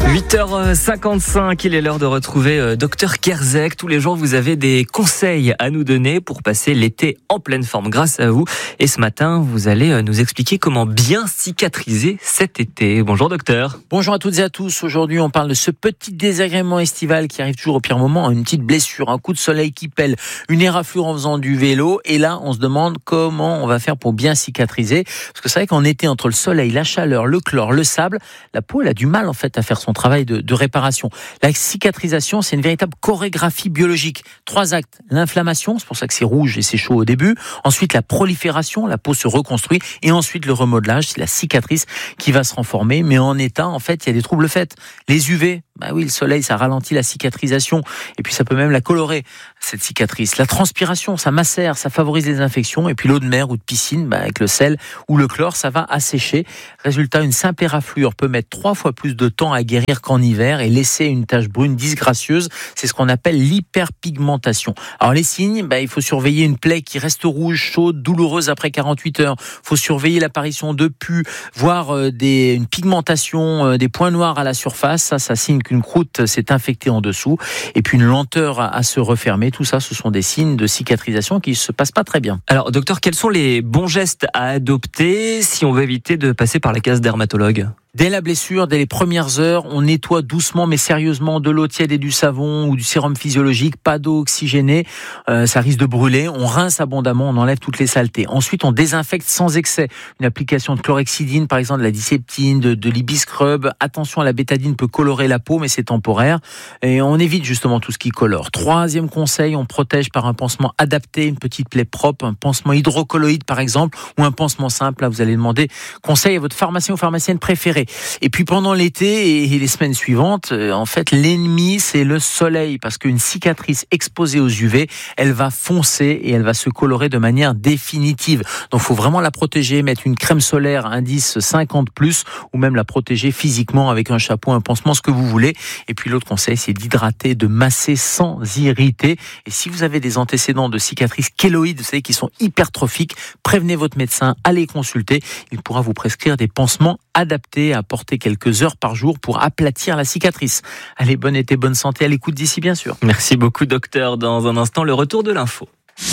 8h55, il est l'heure de retrouver Dr Kerzek. Tous les jours, vous avez des conseils à nous donner pour passer l'été en pleine forme grâce à vous. Et ce matin, vous allez nous expliquer comment bien cicatriser cet été. Bonjour docteur. Bonjour à toutes et à tous. Aujourd'hui, on parle de ce petit désagrément estival qui arrive toujours au pire moment. Une petite blessure, un coup de soleil qui pèle, une éraflure en faisant du vélo. Et là, on se demande comment on va faire pour bien cicatriser. Parce que c'est vrai qu'en été, entre le soleil, la chaleur, le chlore, le sable, la peau, elle a du mal en fait à faire son travail de réparation. La cicatrisation, c'est une véritable chorégraphie biologique. 3 actes. L'inflammation, c'est pour ça que c'est rouge et c'est chaud au début. Ensuite, la prolifération, la peau se reconstruit. Et ensuite, le remodelage, c'est la cicatrice qui va se renformer. Mais en état, en fait, il y a des troubles faits. Les UV, bah oui, le soleil, ça ralentit la cicatrisation. Et puis, ça peut même la colorer, cette cicatrice. La transpiration, ça macère, ça favorise les infections. Et puis, l'eau de mer ou de piscine, avec le sel ou le chlore, ça va assécher. Résultat, une simple éraflure peut mettre 3 fois plus de temps à guérir qu'en hiver et laisser une tache brune disgracieuse. C'est ce qu'on appelle l'hyperpigmentation. Alors, les signes, il faut surveiller une plaie qui reste rouge, chaude, douloureuse après 48 heures. Il faut surveiller l'apparition de pus, voire une pigmentation, des points noirs à la surface. Ça signe qu'une croûte s'est infectée en dessous. Et puis, une lenteur à se refermer. Tout ça, ce sont des signes de cicatrisation qui ne se passent pas très bien. Alors, docteur, quels sont les bons gestes à adopter si on veut éviter de passer par la case dermatologue ? Dès la blessure, dès les premières heures, on nettoie doucement mais sérieusement de l'eau tiède et du savon ou du sérum physiologique, pas d'eau oxygénée, ça risque de brûler. On rince abondamment, on enlève toutes les saletés. Ensuite, on désinfecte sans excès. Une application de chlorhexidine, par exemple de la diseptine, de l'ibiscrub. Attention, la bétadine peut colorer la peau, mais c'est temporaire. Et on évite justement tout ce qui colore. 3e conseil, on protège par un pansement adapté, une petite plaie propre, un pansement hydrocolloïde par exemple, ou un pansement simple. Là, vous allez demander conseil à votre pharmacien ou pharmacienne préférée. Et puis pendant l'été et les semaines suivantes, en fait, l'ennemi, c'est le soleil. Parce qu'une cicatrice exposée aux UV, elle va foncer et elle va se colorer de manière définitive. Donc, il faut vraiment la protéger, mettre une crème solaire indice 50+, ou même la protéger physiquement avec un chapeau, un pansement, ce que vous voulez. Et puis l'autre conseil, c'est d'hydrater, de masser sans irriter. Et si vous avez des antécédents de cicatrices kéloïdes, vous savez, qui sont hypertrophiques, prévenez votre médecin, allez consulter. Il pourra vous prescrire des pansements adaptés à porter quelques heures par jour pour aplatir la cicatrice. Allez, bon été, bonne santé à l'écoute d'ici, bien sûr. Merci beaucoup, docteur. Dans un instant, le retour de l'info.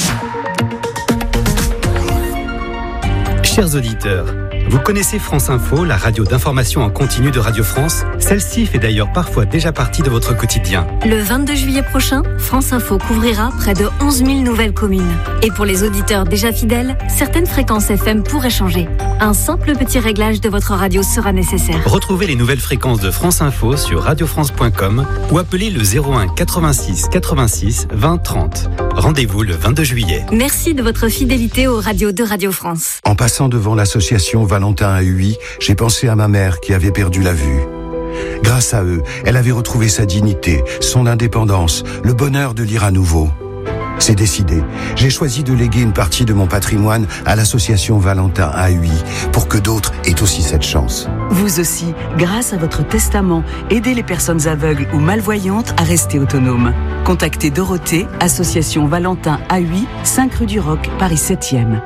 Chers auditeurs, vous connaissez France Info, la radio d'information en continu de Radio France ? Celle-ci fait d'ailleurs parfois déjà partie de votre quotidien. Le 22 juillet prochain, France Info couvrira près de 11 000 nouvelles communes. Et pour les auditeurs déjà fidèles, certaines fréquences FM pourraient changer. Un simple petit réglage de votre radio sera nécessaire. Retrouvez les nouvelles fréquences de France Info sur radiofrance.com ou appelez le 01 86 86 20 30. Rendez-vous le 22 juillet. Merci de votre fidélité aux radios de Radio France. En passant devant l'association Valentin à Huy, j'ai pensé à ma mère qui avait perdu la vue. Grâce à eux, elle avait retrouvé sa dignité, son indépendance, le bonheur de lire à nouveau. C'est décidé. J'ai choisi de léguer une partie de mon patrimoine à l'association Valentin à Huy pour que d'autres aient aussi cette chance. Vous aussi, grâce à votre testament, aidez les personnes aveugles ou malvoyantes à rester autonomes. Contactez Dorothée, association Valentin à Huy, 5 rue du Roc, Paris 7e.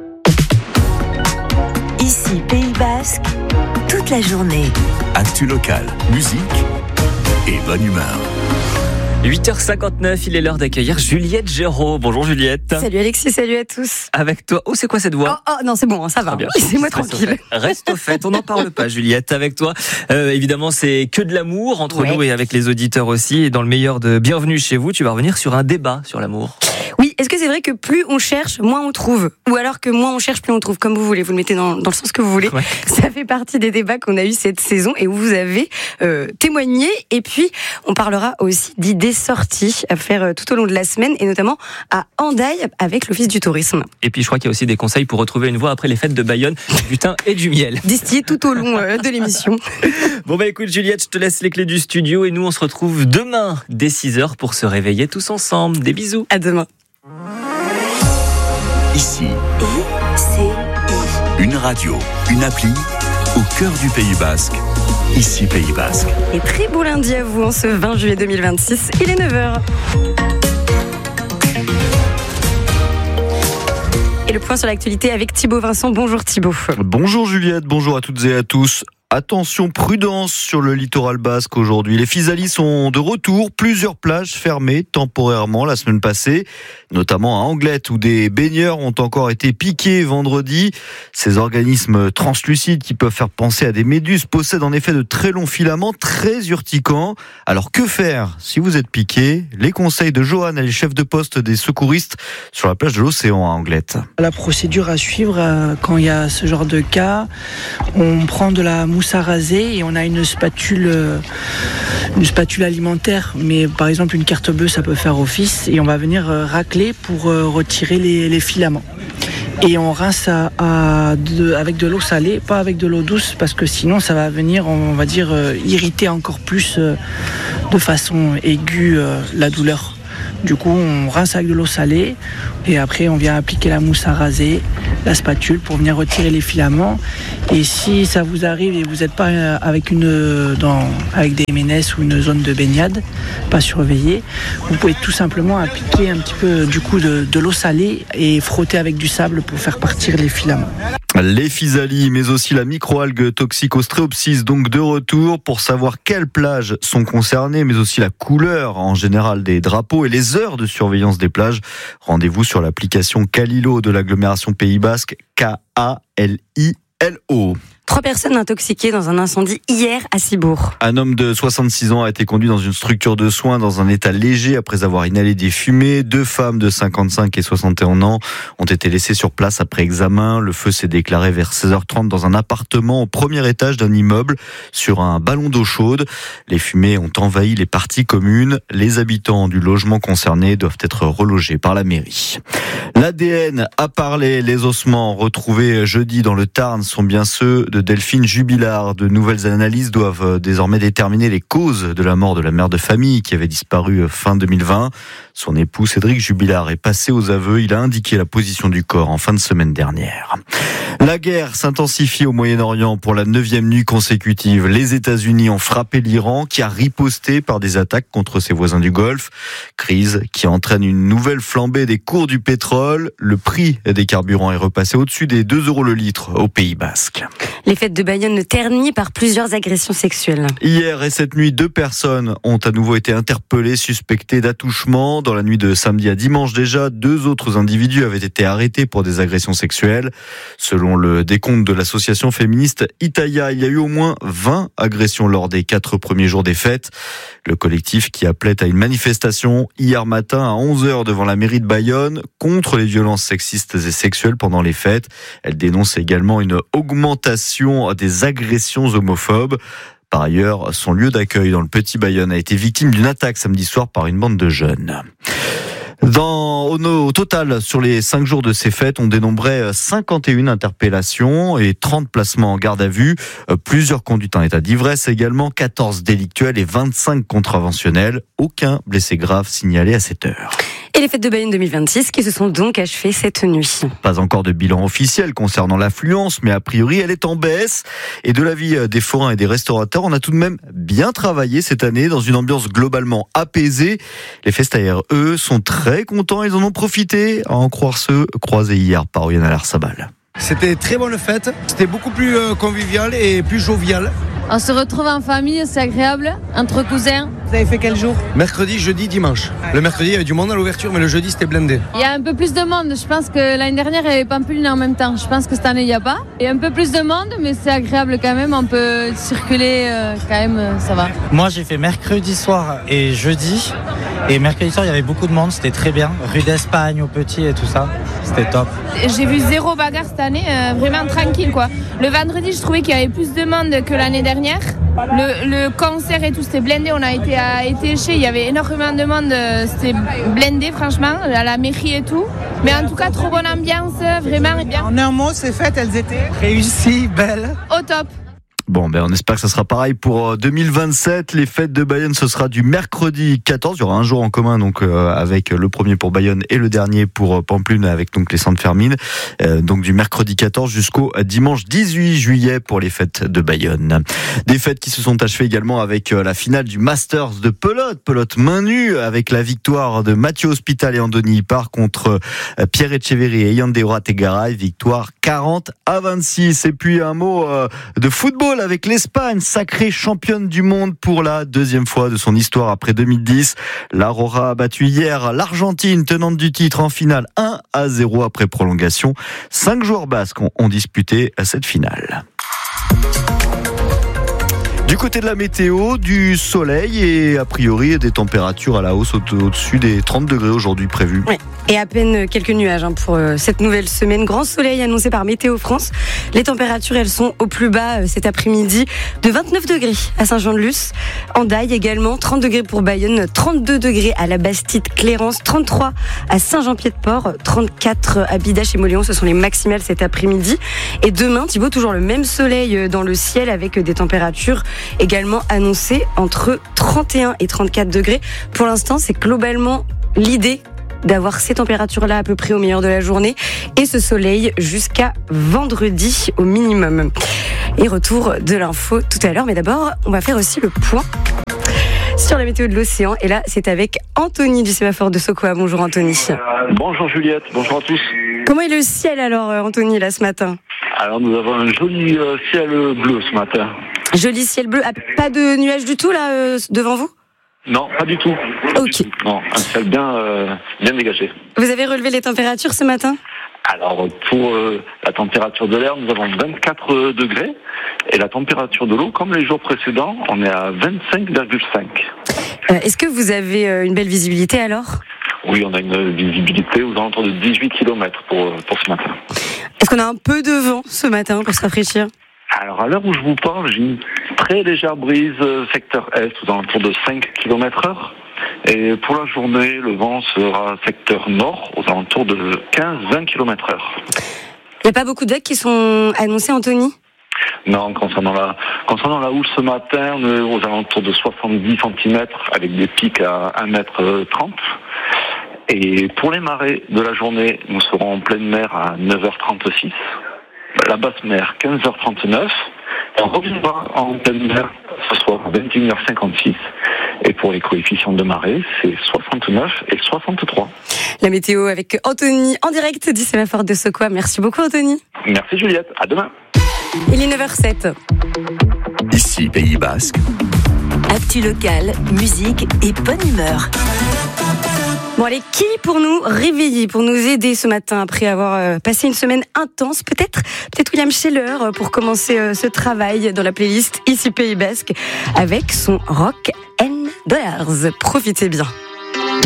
Ici, Pays Basque, toute la journée. Actu local, musique et bonne humeur. 8h59, il est l'heure d'accueillir Juliette Géraud. Bonjour Juliette. Salut Alexis, salut à tous. Avec toi, c'est quoi cette voix ? Oh non, c'est bon, ça va. Laissez-moi tranquille. Reste au fait, on n'en parle pas Juliette. Avec toi, évidemment, c'est que de l'amour entre nous et avec les auditeurs aussi. Et dans le meilleur de Bienvenue chez vous, tu vas revenir sur un débat sur l'amour. Oui, est-ce que c'est vrai que plus on cherche, moins on trouve ? Ou alors que moins on cherche, plus on trouve ? Comme vous voulez, vous le mettez dans le sens que vous voulez. Ouais. Ça fait partie des débats qu'on a eu cette saison et où vous avez témoigné. Et puis, on parlera aussi d'idées sorties à faire tout au long de la semaine et notamment à Hendaye avec l'Office du tourisme. Et puis, je crois qu'il y a aussi des conseils pour retrouver une voix après les fêtes de Bayonne, du thym et du miel. Distillé tout au long de l'émission. Bon, écoute Juliette, je te laisse les clés du studio et nous, on se retrouve demain dès 6h pour se réveiller tous ensemble. Des bisous. À demain. Ici, une radio, une appli au cœur du Pays Basque. Ici, Pays Basque. Et très beau lundi à vous en ce 20 juillet 2026. Il est 9h. Et le point sur l'actualité avec Thibaut Vincent. Bonjour Thibaut. Bonjour Juliette, bonjour à toutes et à tous. Attention, prudence sur le littoral basque aujourd'hui. Les physalis sont de retour. Plusieurs plages fermées temporairement la semaine passée, notamment à Anglette où des baigneurs ont encore été piqués vendredi. Ces organismes translucides qui peuvent faire penser à des méduses possèdent en effet de très longs filaments très urticants. Alors que faire si vous êtes piqué? Les conseils de Johan, elle est chef de poste des secouristes sur la plage de l'Océan à Anglette. La procédure à suivre quand il y a ce genre de cas, on prend de la mousse à raser et on a une spatule alimentaire, mais par exemple une carte bleue ça peut faire office, et on va venir racler pour retirer les filaments. Et on rince avec de l'eau salée, pas avec de l'eau douce, parce que sinon ça va venir, on va dire, irriter encore plus de façon aiguë la douleur. Du coup, on rince avec de l'eau salée et après on vient appliquer la mousse à raser, la spatule pour venir retirer les filaments. Et si ça vous arrive et vous n'êtes pas avec des ménesses ou une zone de baignade, pas surveillée, vous pouvez tout simplement appliquer un petit peu du coup de l'eau salée et frotter avec du sable pour faire partir les filaments. Les physalis, mais aussi la microalgue Toxicostréopsis, donc de retour pour savoir quelles plages sont concernées, mais aussi la couleur en général des drapeaux et les heures de surveillance des plages. Rendez-vous sur l'application Kalilo de l'agglomération Pays Basque, Kalilo. 3 personnes intoxiquées dans un incendie hier à Cibourg. Un homme de 66 ans a été conduit dans une structure de soins dans un état léger après avoir inhalé des fumées. 2 femmes de 55 et 61 ans ont été laissées sur place après examen. Le feu s'est déclaré vers 16h30 dans un appartement au premier étage d'un immeuble sur un ballon d'eau chaude. Les fumées ont envahi les parties communes. Les habitants du logement concerné doivent être relogés par la mairie. L'ADN a parlé. Les ossements retrouvés jeudi dans le Tarn sont bien ceux de Delphine Jubilard. De nouvelles analyses doivent désormais déterminer les causes de la mort de la mère de famille qui avait disparu fin 2020. Son époux Cédric Jubilard est passé aux aveux. Il a indiqué la position du corps en fin de semaine dernière. La guerre s'intensifie au Moyen-Orient pour la 9e nuit consécutive. Les États-Unis ont frappé l'Iran qui a riposté par des attaques contre ses voisins du Golfe. Crise qui entraîne une nouvelle flambée des cours du pétrole. Le prix des carburants est repassé au-dessus des 2 € le litre au Pays Basque. Les fêtes de Bayonne ternies par plusieurs agressions sexuelles. Hier et cette nuit, 2 personnes ont à nouveau été interpellées, suspectées d'attouchement. Dans la nuit de samedi à dimanche déjà, 2 autres individus avaient été arrêtés pour des agressions sexuelles. Selon le décompte de l'association féministe Itaïa, il y a eu au moins 20 agressions lors des 4 premiers jours des fêtes. Le collectif qui appelait à une manifestation hier matin à 11h devant la mairie de Bayonne contre les violences sexistes et sexuelles pendant les fêtes. Elle dénonce également une augmentation des agressions homophobes. Par ailleurs, son lieu d'accueil dans le Petit Bayonne a été victime d'une attaque samedi soir par une bande de jeunes. Au total, sur les 5 jours de ces fêtes, on dénombrait 51 interpellations et 30 placements en garde à vue, plusieurs conduites en état d'ivresse également, 14 délictuels et 25 contraventionnels. Aucun blessé grave signalé à cette heure. Et les fêtes de Bayonne 2026 qui se sont donc achevées cette nuit. Pas encore de bilan officiel concernant l'affluence, mais a priori elle est en baisse. Et de l'avis des forains et des restaurateurs, on a tout de même bien travaillé cette année dans une ambiance globalement apaisée. Les festaires, eux, sont très contents, ils en ont profité, à en croire ceux croisés hier par Oyana Alarsabal. C'était très bonne fête, c'était beaucoup plus convivial et plus jovial. On se retrouve en famille, c'est agréable, entre cousins. Vous avez fait quel jour ? Mercredi, jeudi, dimanche. Le mercredi, il y avait du monde à l'ouverture, mais le jeudi, c'était blindé. Il y a un peu plus de monde. Je pense que l'année dernière, il y avait Pampelune en même temps. Je pense que cette année, il n'y a pas. Il y a un peu plus de monde, mais c'est agréable quand même. On peut circuler quand même, ça va. Moi, j'ai fait mercredi soir et jeudi. Et mercredi soir, il y avait beaucoup de monde, c'était très bien. Rue d'Espagne, au Petit et tout ça, c'était top. J'ai vu 0 bagarre cette année, vraiment tranquille quoi. Le vendredi, je trouvais qu'il y avait plus de monde que l'année dernière. Le concert et tout, c'était blindé. On a été à Étéché, il y avait énormément de monde, c'était blindé franchement, à la mairie et tout. Mais en tout cas, trop bonne ambiance, vraiment bien. En un mot, ces fêtes, elles étaient réussies, belles. Au top. Bon, on espère que ça sera pareil pour 2027. Les fêtes de Bayonne, ce sera du mercredi 14. Il y aura un jour en commun, donc avec le premier pour Bayonne et le dernier pour Pampelune, avec donc les Saintes-Fermines. Donc du mercredi 14 jusqu'au dimanche 18 juillet pour les fêtes de Bayonne. Des fêtes qui se sont achevées également avec la finale du Masters de pelote main nue, avec la victoire de Mathieu Hospital et Andoni Ipar contre Pierre Etcheverry et Yandéora Tegaray. Victoire 40-26. Et puis un mot de football football avec l'Espagne, sacrée championne du monde pour la deuxième fois de son histoire après 2010. L'Aurora a battu hier l'Argentine, tenante du titre, en finale 1-0 après prolongation. 5 joueurs basques ont disputé cette finale. Du côté de la météo, du soleil et a priori des températures à la hausse au-dessus des 30 degrés aujourd'hui prévus. Ouais. Et à peine quelques nuages pour cette nouvelle semaine. Grand soleil annoncé par Météo France. Les températures, elles sont au plus bas cet après-midi de 29 degrés à Saint-Jean-de-Luz. Hendaye également, 30 degrés pour Bayonne, 32 degrés à la Bastide-Clérance, 33 à Saint-Jean-Pied-de-Port, 34 à Bidache et Mauléon. Ce sont les maximales cet après-midi. Et demain, Thibaut, toujours le même soleil dans le ciel avec des températures également annoncées entre 31 et 34 degrés. Pour l'instant, c'est globalement l'idée d'avoir ces températures-là à peu près au meilleur de la journée et ce soleil jusqu'à vendredi au minimum. Et retour de l'info tout à l'heure, mais d'abord, on va faire aussi le point sur la météo de l'océan. Et là, c'est avec Anthony du sémaphore de Sokoa. Bonjour Anthony. Bonjour Juliette, bonjour à tous. Comment est le ciel alors Anthony là ce matin ? Alors nous avons un joli ciel bleu ce matin. Joli ciel bleu, pas de nuages du tout là devant vous ? Non, pas du tout. Ok. Non, un ciel bien dégagé. Vous avez relevé les températures ce matin ? Alors pour la température de l'air, nous avons 24 degrés et la température de l'eau, comme les jours précédents, on est à 25,5. Est-ce que vous avez une belle visibilité alors ? Oui, on a une visibilité aux alentours de 18 km pour ce matin. Est-ce qu'on a un peu de vent ce matin pour se rafraîchir ? Alors, à l'heure où je vous parle, j'ai une très légère brise secteur est aux alentours de 5 km/h. Et pour la journée, le vent sera secteur nord aux alentours de 15-20 km/h. Il n'y a pas beaucoup de vagues qui sont annoncées, Anthony ? Non, concernant la houle ce matin, on est aux alentours de 70 cm avec des pics à 1,30 m. Et pour les marées de la journée, nous serons en pleine mer à 9h36. La basse mer, 15h39. Et on reviendra en pleine mer ce soir à 21h56. Et pour les coefficients de marée, c'est 69 et 63. La météo avec Anthony en direct du sémaphore de Sokoa. Merci beaucoup Anthony. Merci Juliette, à demain. Il est 9h07. Ici, Pays Basque. Actu locale, musique et bonne humeur. Bon allez, qui pour nous réveiller, pour nous aider ce matin après avoir passé une semaine intense, peut-être William Scheller pour commencer ce travail dans la playlist Ici Pays Basque avec son Rock and Dollars. Profitez bien.